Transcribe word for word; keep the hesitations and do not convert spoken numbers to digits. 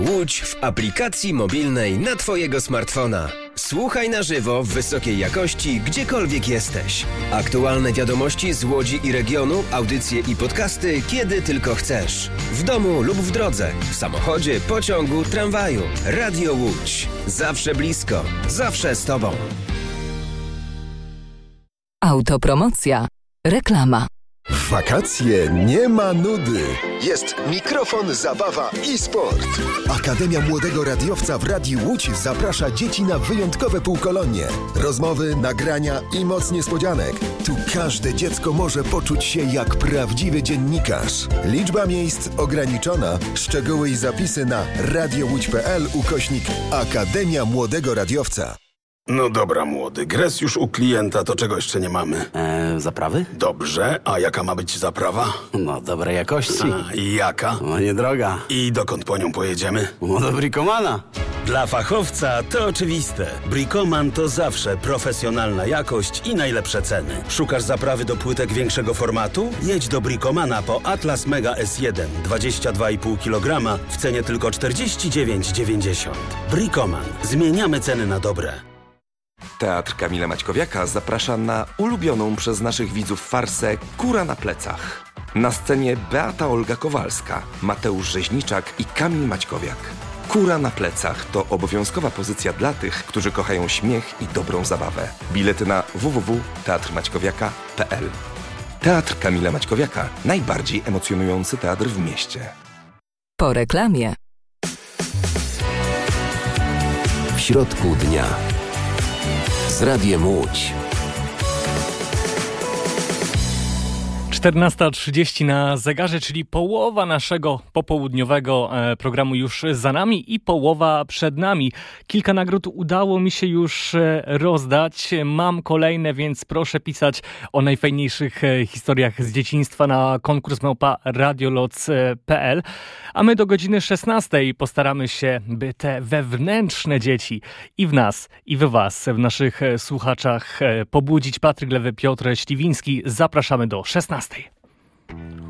Łódź w aplikacji mobilnej na Twojego smartfona. Słuchaj na żywo w wysokiej jakości, gdziekolwiek jesteś. Aktualne wiadomości z Łodzi i regionu, audycje i podcasty, kiedy tylko chcesz. W domu lub w drodze, w samochodzie, pociągu, tramwaju. Radio Łódź. Zawsze blisko, zawsze z Tobą. Autopromocja. Reklama. W wakacje nie ma nudy. Jest mikrofon, zabawa i sport. Akademia Młodego Radiowca w Radiu Łódź zaprasza dzieci na wyjątkowe półkolonie. Rozmowy, nagrania i moc niespodzianek. Tu każde dziecko może poczuć się jak prawdziwy dziennikarz. Liczba miejsc ograniczona. Szczegóły i zapisy na radiowódź.pl ukośnik Akademia Młodego Radiowca. No dobra, młody, gres już u klienta, to czego jeszcze nie mamy? Eee, zaprawy? Dobrze, a jaka ma być zaprawa? No, dobrej jakości. A, i jaka? No, niedroga. I dokąd po nią pojedziemy? No, do Bricomana. Dla fachowca to oczywiste. Bricoman to zawsze profesjonalna jakość i najlepsze ceny. Szukasz zaprawy do płytek większego formatu? Jedź do Bricomana po Atlas Mega S jeden dwadzieścia dwa i pół kilograma w cenie tylko czterdzieści dziewięć dziewięćdziesiąt. Bricoman. Zmieniamy ceny na dobre. Teatr Kamila Maćkowiaka zaprasza na ulubioną przez naszych widzów farsę Kura na plecach. Na scenie Beata Olga Kowalska, Mateusz Rzeźniczak i Kamil Maćkowiak. Kura na plecach to obowiązkowa pozycja dla tych, którzy kochają śmiech i dobrą zabawę. Bilety na w w w kropka teatr maćkowiaka kropka p l. Teatr Kamila Maćkowiaka. Najbardziej emocjonujący teatr w mieście. Po reklamie. W środku dnia. Z Radiem Łódź. czternasta trzydzieści na zegarze, czyli połowa naszego popołudniowego programu już za nami i połowa przed nami. Kilka nagród udało mi się już rozdać. Mam kolejne, więc proszę pisać o najfajniejszych historiach z dzieciństwa na konkurs małpa radioloc kropka p l. A my do godziny szesnastej postaramy się, by te wewnętrzne dzieci i w nas, i w was, w naszych słuchaczach pobudzić. Patryk Lewy, Piotr Śliwiński. Zapraszamy do szesnastej.